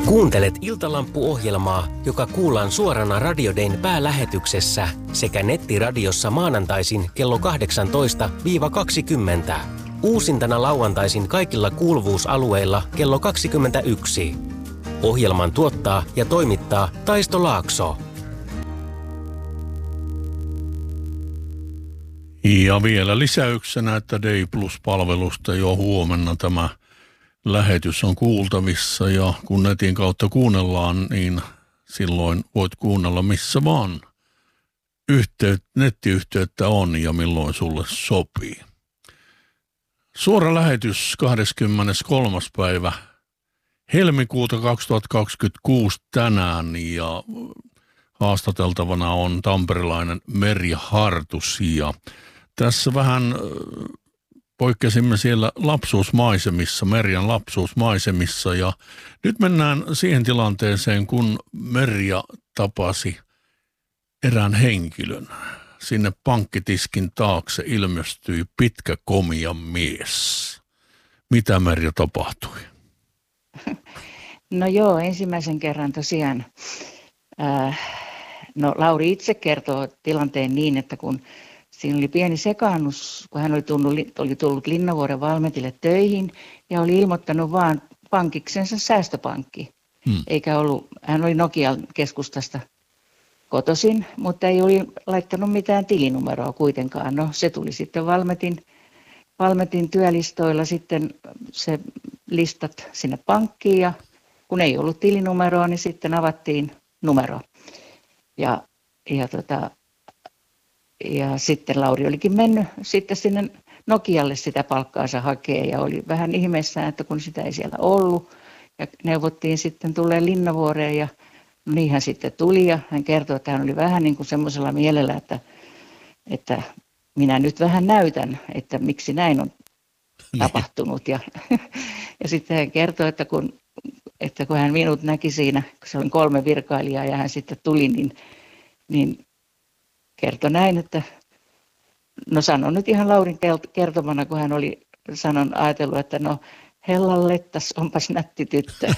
Kuuntelet Iltalampu-ohjelmaa, joka kuullaan suorana Radio Dayn päälähetyksessä sekä nettiradiossa maanantaisin kello 18-20. Uusintana lauantaisin kaikilla kuuluvuusalueilla kello 21. Ohjelman tuottaa ja toimittaa Taisto Laakso. Ja vielä lisäyksenä, että Day Plus-palvelusta jo huomenna tämä lähetys on kuultavissa ja kun netin kautta kuunnellaan, niin silloin voit kuunnella missä vaan nettiyhteyttä on ja milloin sulle sopii. Suora lähetys 23. päivä helmikuuta 2026 tänään ja haastateltavana on tamperilainen Merja Hartus ja tässä vähän poikkesimme siellä lapsuusmaisemissa, Merjan lapsuusmaisemissa ja nyt mennään siihen tilanteeseen, kun Merja tapasi erään henkilön. Sinne pankkitiskin taakse ilmestyi pitkä komia mies. Mitä Merja tapahtui? No joo, ensimmäisen kerran tosiaan. Lauri itse kertoo tilanteen niin, että kun siinä oli pieni sekaannus, kun hän oli tullut Linnavuoren Valmetille töihin ja oli ilmoittanut vaan pankiksensa säästöpankki. Eikä ollut, hän oli Nokian keskustasta kotoisin, mutta ei oli laittanut mitään tilinumeroa kuitenkaan. No se tuli sitten Valmetin työlistoilla sitten se listat sinne pankkiin ja kun ei ollut tilinumeroa, niin sitten avattiin numero. Ja sitten Lauri olikin mennyt sitten sinne Nokialle sitä palkkaansa hakee ja oli vähän ihmeessään, että kun sitä ei siellä ollut. Ja neuvottiin sitten tulee Linnavuoreen ja niin hän sitten tuli ja hän kertoi, että hän oli vähän niin kuin semmoisella mielellä, että minä nyt vähän näytän, että miksi näin on tapahtunut. Ja sitten hän kertoi, että kun hän minut näki siinä, kun se oli 3 virkailijaa ja hän sitten tuli, niin kertoi näin, että no sanon nyt ihan Laurin kertomana, kun hän oli ajatellut, että no hellallettas, onpas nätti tyttö.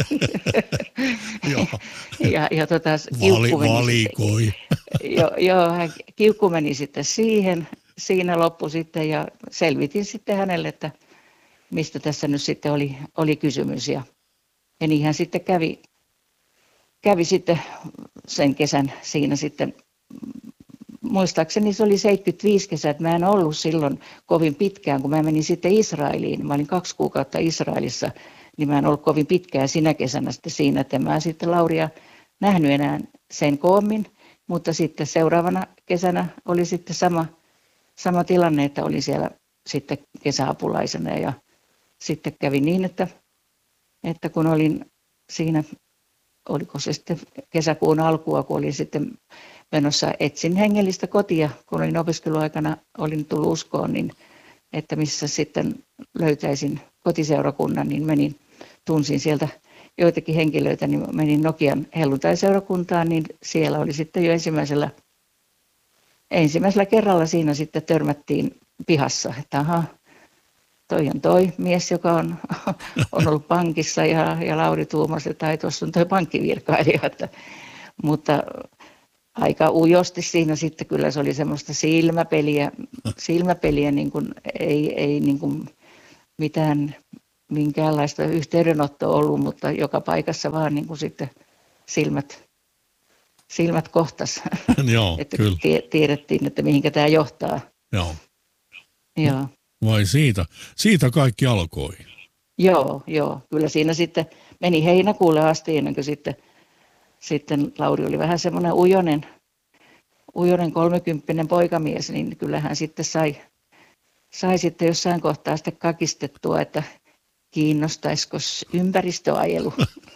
ja valikoi. Kiukku meni sitten siinä loppu sitten ja selvitin sitten hänelle, että mistä tässä nyt sitten oli kysymys ja niin hän sitten kävi sitten sen kesän siinä sitten. Muistaakseni se oli 75 kesä, että mä en ollut silloin kovin pitkään, kun mä menin sitten Israeliin. Mä olin 2 kuukautta Israelissa, niin mä en ollut kovin pitkään sinä kesänä sitten siinä, että mä sitten Lauria nähnyt enää sen koommin. Mutta sitten seuraavana kesänä oli sitten sama tilanne, että olin siellä sitten kesäapulaisena. Ja sitten kävi niin, että kun olin siinä, oliko se sitten kesäkuun alkua, kun olin sitten menossa etsin hengellistä kotia, kun olin opiskeluaikana, olin tullut uskoon, niin että missä sitten löytäisin kotiseurakunnan, niin tunsin sieltä joitakin henkilöitä, niin menin Nokian helluntaiseurakuntaan, niin siellä oli sitten jo ensimmäisellä kerralla siinä sitten törmättiin pihassa, että aha, toi on toi mies, joka on ollut pankissa ja Lauri tuumasi, että tuossa on toi pankkivirkailija, mutta aika ujosti siinä sitten kyllä se oli semmoista silmäpeliä niin kuin ei niin kuin minkäänlaista yhteydenottoa ollut, mutta joka paikassa vaan niin kuin sitten silmät kohtas, Joo, että kyllä. Tiedettiin, että mihinkä tämä johtaa. Joo. Joo. Vai siitä kaikki alkoi? Joo, kyllä siinä sitten meni heinäkuulle asti ennen kuin sitten Lauri oli vähän semmoinen ujonen 30 poikamies, niin kyllähän sitten sai sitten jossain kohtaa sitten kakistettua, että kiinnostaisiko ympäristöajelu.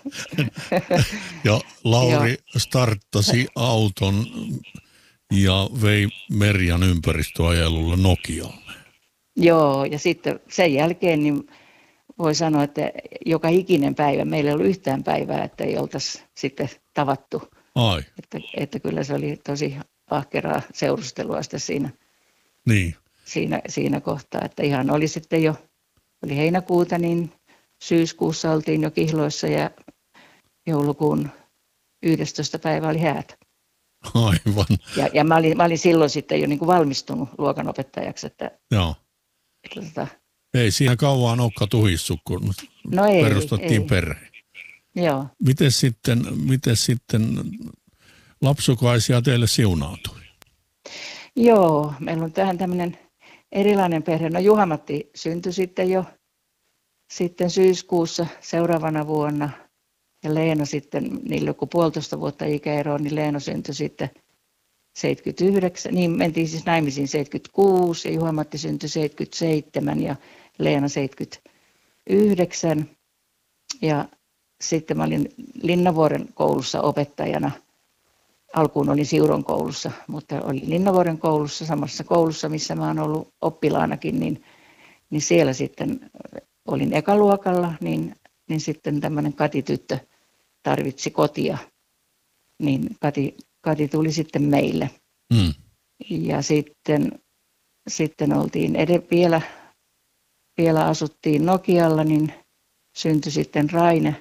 Ja Lauri starttasi auton ja vei Merjan ympäristöajelulle Nokialle. Joo, ja sitten sen jälkeen niin voi sanoa, että joka ikinen päivä, meillä ei ollut yhtään päivää, että ei oltaisi sitten tavattu. Ai. Että kyllä se oli tosi ahkeraa seurustelua sitten siinä kohtaa, että ihan oli sitten jo, oli heinäkuuta, niin syyskuussa oltiin jo kihloissa joulukuun 11. päivä oli häät. Aivan. Ja mä olin silloin sitten jo niin kuin valmistunut luokanopettajaksi. Joo. Että, Ei siinä kauan olekaan tuhissut, kun perustettiin perhe. Joo. Miten sitten lapsukaisia teille siunautui? Joo, meillä on tähän tämmöinen erilainen perhe. No Juha-Matti syntyi sitten jo syyskuussa seuraavana vuonna. Ja Leena sitten, niillä joku 1,5 vuotta ikäeroa, niin Leena syntyi sitten 79. Niin mentiin siis naimisiin 76 ja Juha-Matti syntyi 77 ja Leena 79. Ja sitten mä olin Linnavuoren koulussa opettajana. Alkuun olin Siuron koulussa, mutta olin Linnavuoren koulussa, samassa koulussa, missä mä oon ollut oppilaanakin, niin siellä sitten olin ekaluokalla, niin sitten tämmöinen Kati-tyttö tarvitsi kotia, niin Kati tuli sitten meille. Mm. Ja sitten oltiin vielä asuttiin Nokialla, niin syntyi sitten Raine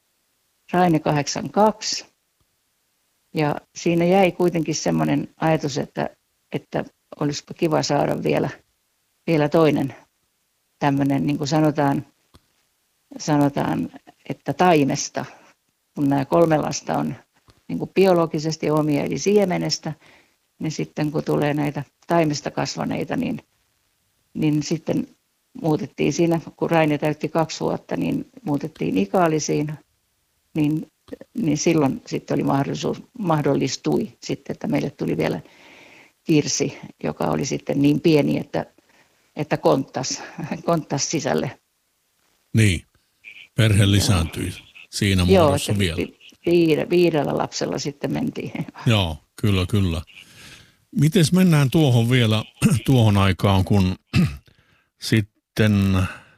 82. Ja siinä jäi kuitenkin semmoinen ajatus, että olisiko kiva saada vielä toinen tämmöinen, niin kuin sanotaan, että taimesta, kun nämä 3 lasta on niin kuin biologisesti omia, eli siemenestä, niin sitten kun tulee näitä taimesta kasvaneita, niin sitten muutettiin siinä, kun Raine täytti 2 vuotta, niin muutettiin Ikaalisiin, niin silloin sitten oli mahdollistui sitten, että meille tuli vielä Kirsi, joka oli sitten niin pieni, että konttas sisälle. Niin, perhe lisääntyi siinä muodossa vielä. Joo, 5 lapsella sitten mentiin. Joo, kyllä. Mites mennään tuohon vielä, tuohon aikaan, kun sitten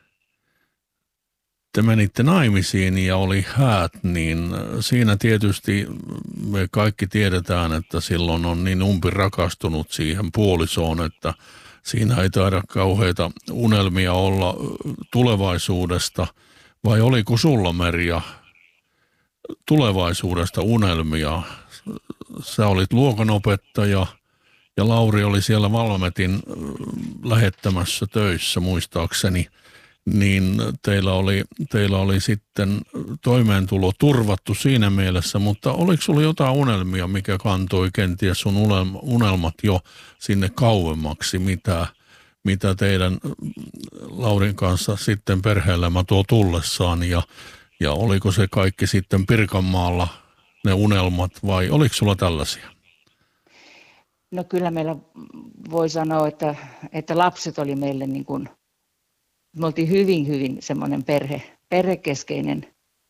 te menitte naimisiin ja oli häät, niin siinä tietysti me kaikki tiedetään, että silloin on niin rakastunut siihen puolisoon, että siinä ei taida kauheita unelmia olla tulevaisuudesta. Vai oliko sulla, Merja, tulevaisuudesta unelmia? Sä olit luokanopettaja ja Lauri oli siellä Valmetin lähettämässä töissä muistaakseni. Niin teillä oli sitten toimeentulo turvattu siinä mielessä, mutta oliko sulla jotain unelmia, mikä kantoi kenties sun unelmat jo sinne kauemmaksi, mitä teidän Laurin kanssa sitten perhe-elämä tuo tullessaan ja oliko se kaikki sitten Pirkanmaalla ne unelmat vai oliko sulla tällaisia? No kyllä meillä voi sanoa, että lapset oli meille niin kuin, me oltiin hyvin semmoinen perhekeskeinen,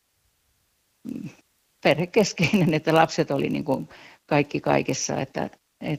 että lapset oli niin kuin kaikki kaikessa, että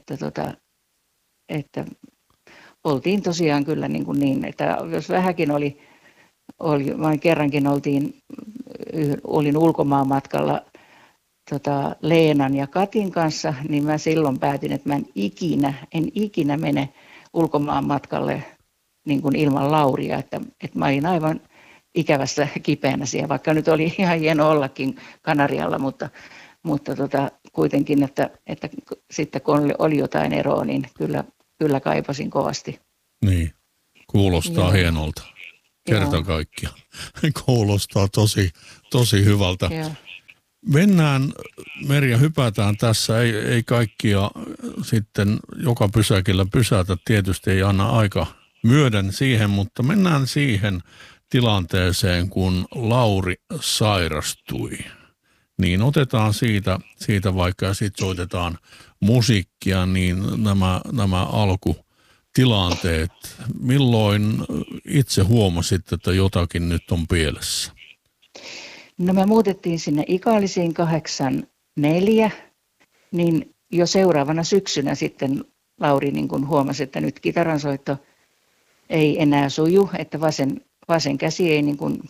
oltiin tosiaan kyllä niin, että jos vähänkin vain kerrankin olin ulkomaan matkalla Leenan ja Katin kanssa, niin mä silloin päätin, että mä en ikinä mene ulkomaan matkalle niin kuin ilman Lauria, että mä olin aivan ikävässä kipeänä siellä, vaikka nyt oli ihan hieno ollakin Kanarialla, mutta kuitenkin, että sitten kun oli jotain eroa, niin kyllä kaipasin kovasti. Niin, kuulostaa hienolta. Kerta kaikkiaan. Kuulostaa tosi hyvältä. Joo. Mennään, Merja, hypätään tässä, ei kaikkia sitten joka pysäkillä pysätä, tietysti ei anna aika myöden siihen, mutta mennään siihen tilanteeseen, kun Lauri sairastui. Niin otetaan siitä vaikka ja sitten soitetaan musiikkia, niin nämä alkutilanteet. Milloin itse huomasit, että jotakin nyt on pielessä? No me muutettiin sinne Ikaalisiin 84, niin jo seuraavana syksynä sitten Lauri niin kuin huomasi, että nyt kitaransoitto ei enää suju, että vasen käsi ei niin kuin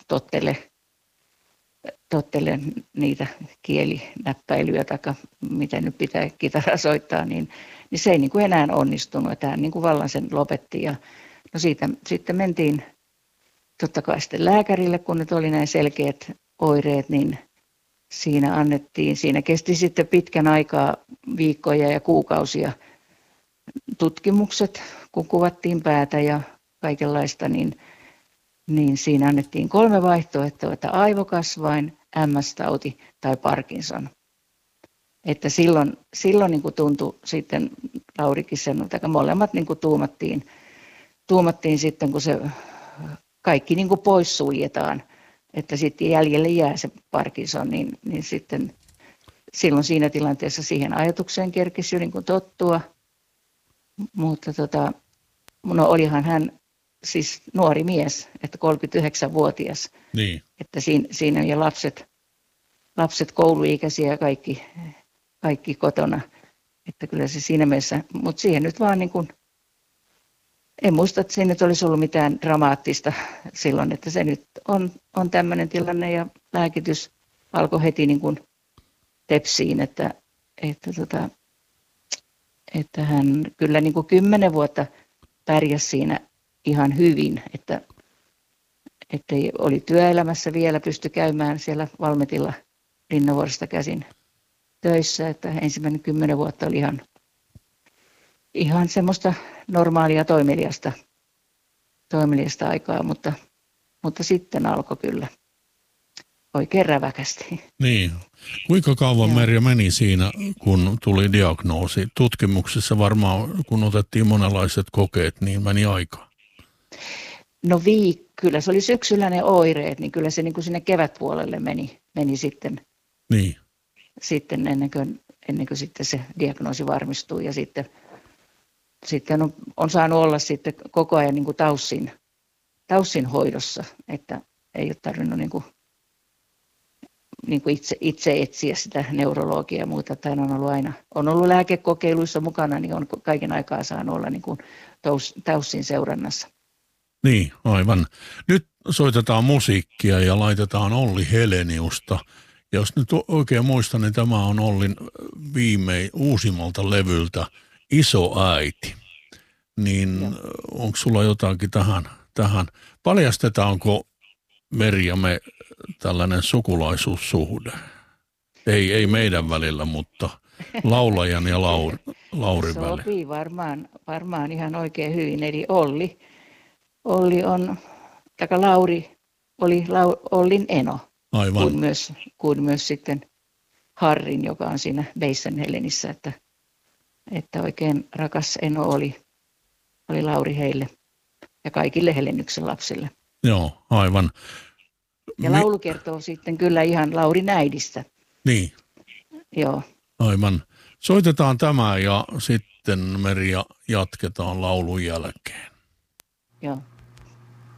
tottele niitä kielinäppäilyjä tai mitä nyt pitää kitaraa soittaa, niin se ei niin kuin enää onnistunut, että hän niin kuin vallan sen lopetti. Ja no siitä sitten mentiin totta kai sitten lääkärille, kun nyt oli näin selkeät oireet, niin Siinä kesti sitten pitkän aikaa, viikkoja ja kuukausia tutkimukset, kun kuvattiin päätä ja kaikenlaista, niin siinä annettiin 3 vaihtoehtoa, että aivokasvain, MS-tauti tai Parkinson. Että silloin niin kuin tuntui sitten Laurikin sen, että molemmat niin kuin tuumattiin sitten, kun se kaikki niin kuin poissuljetaan, että sitten jäljelle jää se Parkinson, niin sitten silloin siinä tilanteessa siihen ajatukseen kerkisi jo niin kuin tottua, mutta no olihan hän siis nuori mies, että 39-vuotias, Niin. että siinä on jo lapset kouluikäisiä ja kaikki kotona, että kyllä se siinä mielessä, mutta siihen nyt vaan niin kuin, en muista, että siinä nyt olisi ollut mitään dramaattista silloin, että se nyt on tämmöinen tilanne ja lääkitys alkoi heti niin kuin tepsiin, että hän kyllä niin kuin 10 vuotta pärjäsi siinä ihan hyvin, että oli työelämässä vielä, pystyi käymään siellä Valmetilla Linnavuoresta käsin töissä, että ensimmäinen 10 vuotta oli ihan semmoista normaalia toimeliasta aikaa, mutta sitten alkoi kyllä oikein räväkästi. Niin. Kuinka kauan Merja meni siinä, kun tuli diagnoosi? Tutkimuksissa varmaan, kun otettiin monenlaiset kokeet, niin meni aikaa. No kyllä se oli syksyllä ne oireet, niin kyllä se niin kuin sinne kevätpuolelle meni sitten. Niin. Sitten ennen kuin sitten se diagnoosi varmistui ja sitten on saanut olla sitten koko ajan niin kuin taussin hoidossa, että ei ole tarvinnut niin kuin itse etsiä sitä neurologiaa ja muuta, että hän on ollut lääkekokeiluissa mukana, niin on kaiken aikaa saanut olla niin kuin taussin seurannassa. Niin, aivan. Nyt soitetaan musiikkia ja laitetaan Olli Heleniusta. Jos nyt oikein muistan, niin tämä on Ollin uusimmalta levyltä Iso äiti. Niin onko sulla jotakin tähän? Paljastetaanko Merja me tällainen sukulaisuussuhde? Ei meidän välillä, mutta laulajan ja Laurin välillä. Sopii varmaan ihan oikein hyvin. Eli Olli on, Lauri oli Ollin eno. Aivan. Kuin myös sitten Harrin, joka on siinä Beissen Helenissä, että oikein rakas eno oli Lauri heille ja kaikille Helennyksen lapsille. Joo, aivan. Ja laulu kertoo sitten kyllä ihan Laurin äidistä. Niin. Joo. Aivan. Soitetaan tämä ja sitten Merja jatketaan laulun jälkeen. Joo.